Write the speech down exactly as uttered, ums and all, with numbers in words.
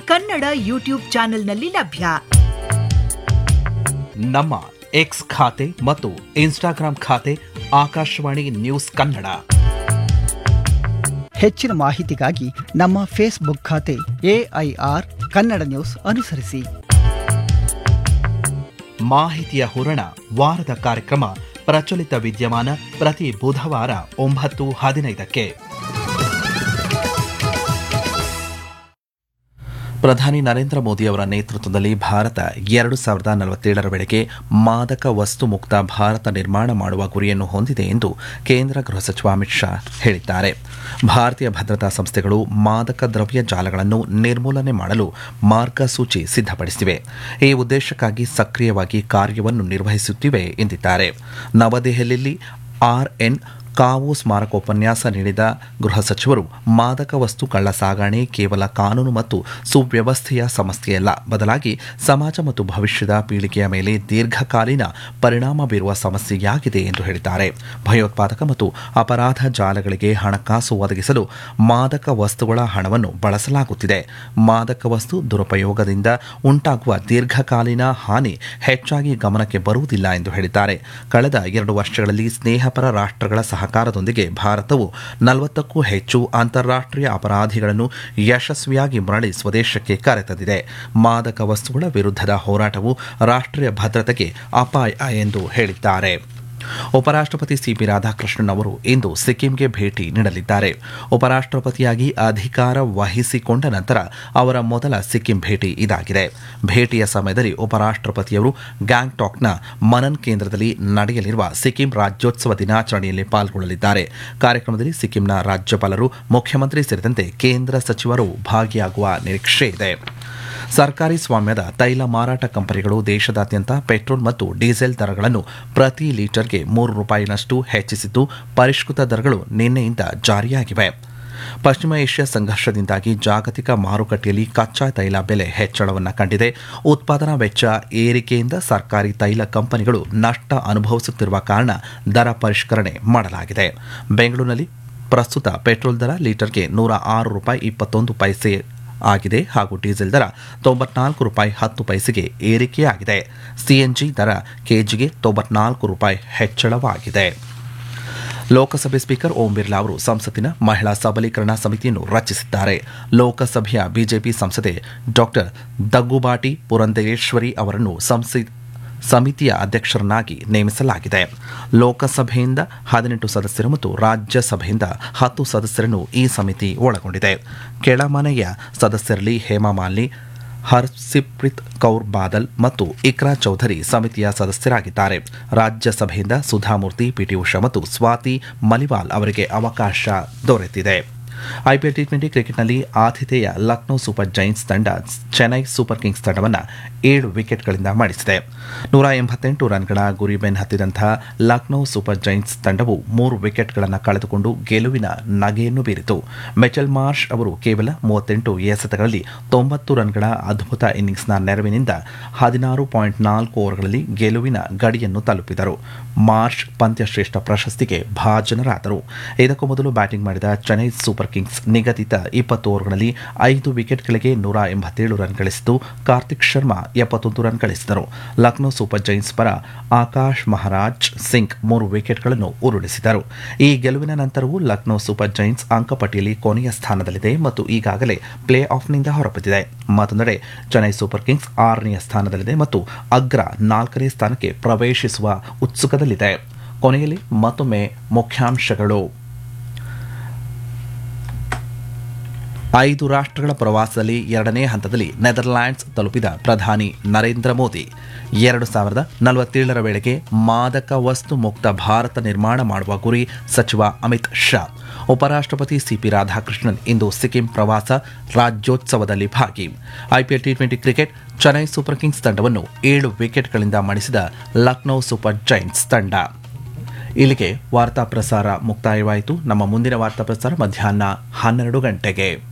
Kannada YouTube ಚಾನೆಲ್ನಲ್ಲಿ ಲಭ್ಯ. ನಮ್ಮ ಎಕ್ಸ್ ಖಾತೆ ಮತ್ತು ಇನ್ಸ್ಟಾಗ್ರಾಂ ಖಾತೆ ಆಕಾಶವಾಣಿ ನ್ಯೂಸ್ ಕನ್ನಡ. ಹೆಚ್ಚಿನ ಮಾಹಿತಿಗಾಗಿ ನಮ್ಮ ಫೇಸ್ಬುಕ್ ಖಾತೆ ಎಐಆರ್ ಕನ್ನಡ ನ್ಯೂಸ್ ಅನುಸರಿಸಿ. ಮಾಹಿತಿಯ ಹೂರಣ ವಾರದ ಕಾರ್ಯಕ್ರಮ ಪ್ರಚಲಿತ ವಿದ್ಯಮಾನ ಪ್ರತಿ ಬುಧವಾರ ಒಂಬತ್ತು ಹದಿನೈದಕ್ಕೆ. ಪ್ರಧಾನಿ ನರೇಂದ್ರ ಮೋದಿ ಅವರ ನೇತೃತ್ವದಲ್ಲಿ ಭಾರತ ಎರಡು ಸಾವಿರದ ನಲವತ್ತೇಳರ ವೇಳೆಗೆ ಮಾದಕ ವಸ್ತು ಮುಕ್ತ ಭಾರತ ನಿರ್ಮಾಣ ಮಾಡುವ ಗುರಿಯನ್ನು ಹೊಂದಿದೆ ಎಂದು ಕೇಂದ್ರ ಗೃಹ ಸಚಿವ ಅಮಿತ್ ಶಾ ಹೇಳಿದ್ದಾರೆ. ಭಾರತೀಯ ಭದ್ರತಾ ಸಂಸ್ಥೆಗಳು ಮಾದಕ ದ್ರವ್ಯ ಜಾಲಗಳನ್ನು ನಿರ್ಮೂಲನೆ ಮಾಡಲು ಮಾರ್ಗಸೂಚಿ ಸಿದ್ಧಪಡಿಸಿವೆ. ಈ ಉದ್ದೇಶಕ್ಕಾಗಿ ಸಕ್ರಿಯವಾಗಿ ಕಾರ್ಯವನ್ನು ನಿರ್ವಹಿಸುತ್ತಿವೆ ಎಂದಿದ್ದಾರೆ. ನವದೆಹಲಿಯಲ್ಲಿ ಆರ್ಎನ್ ಕಾವು ಸ್ಮಾರಕೋಪನ್ಯಾಸ ನೀಡಿದ ಗೃಹ ಸಚಿವರು ಮಾದಕ ವಸ್ತು ಕಳ್ಳ ಸಾಗಣೆ ಕೇವಲ ಕಾನೂನು ಮತ್ತು ಸುವ್ಯವಸ್ಥೆಯ ಸಮಸ್ಯೆಯಲ್ಲ, ಬದಲಾಗಿ ಸಮಾಜ ಮತ್ತು ಭವಿಷ್ಯದ ಪೀಳಿಗೆಯ ಮೇಲೆ ದೀರ್ಘಕಾಲೀನ ಪರಿಣಾಮ ಬೀರುವ ಸಮಸ್ಯೆಯಾಗಿದೆ ಎಂದು ಹೇಳಿದ್ದಾರೆ. ಭಯೋತ್ಪಾದಕ ಮತ್ತು ಅಪರಾಧ ಜಾಲಗಳಿಗೆ ಹಣಕಾಸು ಒದಗಿಸಲು ಮಾದಕ ವಸ್ತುಗಳ ಹಣವನ್ನು ಬಳಸಲಾಗುತ್ತಿದೆ. ಮಾದಕ ವಸ್ತು ದುರುಪಯೋಗದಿಂದ ಉಂಟಾಗುವ ದೀರ್ಘಕಾಲೀನ ಹಾನಿ ಹೆಚ್ಚಾಗಿ ಗಮನಕ್ಕೆ ಬರುವುದಿಲ್ಲ ಎಂದು ಹೇಳಿದ್ದಾರೆ. ಕಳೆದ ಎರಡು ವರ್ಷಗಳಲ್ಲಿ ಸ್ನೇಹಪರ ರಾಷ್ಟ್ರಗಳ ಸಹಕಾರದೊಂದಿಗೆ ಭಾರತವು ನಲವತ್ತಕ್ಕೂ ಹೆಚ್ಚು ಅಂತಾರಾಷ್ಟ್ರೀಯ ಅಪರಾಧಿಗಳನ್ನು ಯಶಸ್ವಿಯಾಗಿ ಮರಳಿ ಸ್ವದೇಶಕ್ಕೆ ಕರೆತಂದಿದೆ. ಮಾದಕ ವಸ್ತುಗಳ ವಿರುದ್ಧದ ಹೋರಾಟವು ರಾಷ್ಟ್ರೀಯ ಭದ್ರತೆಗೆ ಅಪಾಯ ಎಂದು ಹೇಳಿದ್ದಾರೆ. ಉಪರಾಷ್ಟ್ರಪತಿ ಸಿಪಿ ರಾಧಾಕೃಷ್ಣನ್ ಅವರು ಇಂದು ಸಿಕ್ಕಿಂಗೆ ಭೇಟಿ ನೀಡಲಿದ್ದಾರೆ. ಉಪರಾಷ್ಟ್ರಪತಿಯಾಗಿ ಅಧಿಕಾರ ವಹಿಸಿಕೊಂಡ ನಂತರ ಅವರ ಮೊದಲ ಸಿಕ್ಕಿಂ ಭೇಟಿ ಇದಾಗಿದೆ. ಭೇಟಿಯ ಸಮಯದಲ್ಲಿ ಉಪರಾಷ್ಟ್ರಪತಿಯವರು ಗ್ಯಾಂಗ್ಟಾಕ್ನ ಮನನ್ ಕೇಂದ್ರದಲ್ಲಿ ನಡೆಯಲಿರುವ ಸಿಕ್ಕಿಂ ರಾಜ್ಯೋತ್ಸವ ದಿನಾಚರಣೆಯಲ್ಲಿ ಪಾಲ್ಗೊಳ್ಳಲಿದ್ದಾರೆ. ಕಾರ್ಯಕ್ರಮದಲ್ಲಿ ಸಿಕ್ಕಿಂನ ರಾಜ್ಯಪಾಲರು, ಮುಖ್ಯಮಂತ್ರಿ ಸೇರಿದಂತೆ ಕೇಂದ್ರ ಸಚಿವರು ಭಾಗಿಯಾಗುವ ನಿರೀಕ್ಷೆ ಇದೆ. ಸರ್ಕಾರಿ ಸ್ವಾಮ್ಯದ ತೈಲ ಮಾರಾಟ ಕಂಪನಿಗಳು ದೇಶದಾದ್ಯಂತ ಪೆಟ್ರೋಲ್ ಮತ್ತು ಡೀಸೆಲ್ ದರಗಳನ್ನು ಪ್ರತಿ ಲೀಟರ್ಗೆ ಮೂರು ರೂಪಾಯಿನಷ್ಟು ಹೆಚ್ಚಿಸಿದ್ದು, ಪರಿಷ್ಕೃತ ದರಗಳು ನಿನ್ನೆಯಿಂದ ಜಾರಿಯಾಗಿವೆ. ಪಶ್ಚಿಮ ಏಷ್ಯಾ ಸಂಘರ್ಷದಿಂದಾಗಿ ಜಾಗತಿಕ ಮಾರುಕಟ್ಟೆಯಲ್ಲಿ ಕಚ್ಚಾ ತೈಲ ಬೆಲೆ ಹೆಚ್ಚಳವನ್ನು ಕಂಡಿದೆ. ಉತ್ಪಾದನಾ ವೆಚ್ಚ ಏರಿಕೆಯಿಂದ ಸರ್ಕಾರಿ ತೈಲ ಕಂಪನಿಗಳು ನಷ್ಟ ಅನುಭವಿಸುತ್ತಿರುವ ಕಾರಣ ದರ ಪರಿಷ್ಕರಣೆ ಮಾಡಲಾಗಿದೆ. ಬೆಂಗಳೂರಿನಲ್ಲಿ ಪ್ರಸ್ತುತ ಪೆಟ್ರೋಲ್ ದರ ಲೀಟರ್ಗೆ ನೂರ ಆರು ರೂಪಾಯಿ ಇಪ್ಪತ್ತೊಂದು ಪೈಸೆ ಆಗಿದೆ ಹಾಗೂ ಡೀಸೆಲ್ ದರ ತೊಂಬತ್ನಾಲ್ಕು ರೂಪಾಯಿ ಹತ್ತು ಪೈಸೆಗೆ ಏರಿಕೆಯಾಗಿದೆ. ಸಿಎನ್ಜಿ ದರ ಕೆಜಿಗೆ ತೊಂಬತ್ನಾಲ್ಕು ರೂಪಾಯಿ ಹೆಚ್ಚಳವಾಗಿದೆ. ಲೋಕಸಭೆ ಸ್ಪೀಕರ್ ಓಂ ಬಿರ್ಲಾ ಅವರು ಸಂಸತ್ತಿನ ಮಹಿಳಾ ಸಬಲೀಕರಣ ಸಮಿತಿಯನ್ನು ರಚಿಸಿದ್ದಾರೆ. ಲೋಕಸಭೆಯ ಬಿಜೆಪಿ ಸಂಸದೆ ಡಾಕ್ಟರ್ ದಗ್ಗುಬಾಟಿ ಪುರಂದೇಶ್ವರಿ ಅವರನ್ನು ಸಂಸತ್ ಸಮಿತಿಯ ಅಧ್ಯಕ್ಷರನ್ನಾಗಿ ನೇಮಿಸಲಾಗಿದೆ. ಲೋಕಸಭೆಯಿಂದ ಹದಿನೆಂಟು ಸದಸ್ಯರು ಮತ್ತು ರಾಜ್ಯಸಭೆಯಿಂದ ಹತ್ತು ಸದಸ್ಯರನ್ನು ಈ ಸಮಿತಿ ಒಳಗೊಂಡಿದೆ. ಕೆಳಮನೆಯ ಸದಸ್ಯರಲ್ಲಿ ಹೇಮಾ ಮಾಲಿನಿ, ಹರ್ಸಿಪ್ರೀತ್ ಕೌರ್ ಬಾದಲ್ ಮತ್ತು ಇಕ್ರಾ ಚೌಧರಿ ಸಮಿತಿಯ ಸದಸ್ಯರಾಗಿದ್ದಾರೆ. ರಾಜ್ಯಸಭೆಯಿಂದ ಸುಧಾಮೂರ್ತಿ, ಪಿಟಿ ಉಷಾ ಮತ್ತು ಸ್ವಾತಿ ಮಲಿವಾಲ್ ಅವರಿಗೆ ಅವಕಾಶ ದೊರೆತಿದೆ. ಐಪಿಎಲ್ ಟಿ ಟ್ವೆಂಟಿ ಕ್ರಿಕೆಟ್ನಲ್ಲಿ ಆತಿಥೇಯ ಲಕ್ನೋ ಸೂಪರ್ ಜೈಂಟ್ಸ್ ತಂಡ ಚೆನ್ನೈ ಸೂಪರ್ ಕಿಂಗ್ಸ್ ತಂಡವನ್ನು ಏಳು ವಿಕೆಟ್ಗಳಿಂದ ಮಣಿಸಿದೆ. ನೂರ ಎಂಬತ್ತೆಂಟು ರನ್ಗಳ ಗುರಿ ಬೆನ್ನಹತ್ತಿದಂತಹ ಲಕ್ನೋ ಸೂಪರ್ ಜೈಂಟ್ಸ್ ತಂಡವು ಮೂರು ವಿಕೆಟ್ಗಳನ್ನು ಕಳೆದುಕೊಂಡು ಗೆಲುವಿನ ನಗೆಯನ್ನು ಬೀರಿತು. ಮಿಚೆಲ್ ಮಾರ್ಷ್ ಅವರು ಕೇವಲ ಮೂವತ್ತೆಂಟು ಎಸೆತಗಳಲ್ಲಿ ತೊಂಬತ್ತು ರನ್ಗಳ ಅದ್ಭುತ ಇನ್ನಿಂಗ್ಸ್ನ ನೆರವಿನಿಂದ ಹದಿನಾರು ಪಾಯಿಂಟ್ ನಾಲ್ಕು ಓವರ್ಗಳಲ್ಲಿ ಗೆಲುವಿನ ಗಡಿಯನ್ನು ತಲುಪಿದರು. ಮಾರ್ಷ್ ಪಂದ್ಯಶ್ರೇಷ್ಠ ಪ್ರಶಸ್ತಿಗೆ ಭಾಜನರಾದರು. ಇದಕ್ಕೂ ಮೊದಲು ಬ್ಯಾಟಿಂಗ್ ಮಾಡಿದ ಚೆನ್ನೈ ಸೂಪರ್ ಕಿಂಗ್ಸ್ ನಿಗದಿತ ಇಪ್ಪತ್ತು ಓವರ್ಗಳಲ್ಲಿ ಐದು ವಿಕೆಟ್ಗಳಿಗೆ ನೂರ ಎಂಬತ್ತೇಳು ರನ್ ಗಳಿಸಿದ್ದು, ಕಾರ್ತಿಕ್ ಶರ್ಮಾ ಎಪ್ಪತ್ತೊಂದು ರನ್ ಗಳಿಸಿದರು. ಲಕ್ನೋ ಸೂಪರ್ ಜೈಂಟ್ಸ್ ಪರ ಆಕಾಶ್ ಮಹಾರಾಜ್ ಸಿಂಗ್ ಮೂರು ವಿಕೆಟ್ಗಳನ್ನು ಉರುಳಿಸಿದರು. ಈ ಗೆಲುವಿನ ನಂತರವೂ ಲಕ್ನೋ ಸೂಪರ್ ಜೈಂಟ್ಸ್ ಅಂಕಪಟ್ಟಿಯಲ್ಲಿ ಕೊನೆಯ ಸ್ಥಾನದಲ್ಲಿದೆ ಮತ್ತು ಈಗಾಗಲೇ ಪ್ಲೇ ಆಫ್ನಿಂದ ಹೊರಬಿದ್ದಿದೆ. ಮತ್ತೊಂದೆಡೆ ಚೆನ್ನೈ ಸೂಪರ್ ಕಿಂಗ್ಸ್ ಆರನೆಯ ಸ್ಥಾನದಲ್ಲಿದೆ ಮತ್ತು ಅಗ್ರ ನಾಲ್ಕನೇ ಸ್ಥಾನಕ್ಕೆ ಪ್ರವೇಶಿಸುವ ಉತ್ಸುಕದಲ್ಲಿದೆ. ಕೊನೆಯಲ್ಲಿ ಮತ್ತೊಮ್ಮೆ ಮುಖ್ಯಾಂಶಗಳು. ಐದು ರಾಷ್ಟ್ರಗಳ ಪ್ರವಾಸದಲ್ಲಿ ಎರಡನೇ ಹಂತದಲ್ಲಿ ನೆದರ್ಲ್ಯಾಂಡ್ಸ್ ತಲುಪಿದ ಪ್ರಧಾನಿ ನರೇಂದ್ರ ಮೋದಿ. ಎರಡು ಸಾವಿರದ ನಲವತ್ತೇಳರ ವೇಳೆಗೆ ಮಾದಕ ವಸ್ತು ಮುಕ್ತ ಭಾರತ ನಿರ್ಮಾಣ ಮಾಡುವ ಗುರಿ ಸಚಿವ ಅಮಿತ್ ಶಾ. ಉಪರಾಷ್ಟ್ರಪತಿ ಸಿಪಿ ರಾಧಾಕೃಷ್ಣನ್ ಇಂದು ಸಿಕ್ಕಿಂ ಪ್ರವಾಸ, ರಾಜ್ಯೋತ್ಸವದಲ್ಲಿ ಭಾಗಿ. IPL T twenty cricket Chennai super Kings ತಂಡವನ್ನು ಏಳು ವಿಕೆಟ್ಗಳಿಂದ ಮಣಿಸಿದ ಲಕ್ನೋ ಸೂಪರ್ ಜೈಂಟ್ಸ್ ತಂಡ. ಇಲ್ಲಿಗೆ ವಾರ್ತಾ ಪ್ರಸಾರ ಮುಕ್ತಾಯವಾಯಿತು. ನಮ್ಮ ಮುಂದಿನ ವಾರ್ತಾ ಪ್ರಸಾರ ಮಧ್ಯಾಹ್ನ ಹನ್ನೆರಡು ಗಂಟೆಗೆ.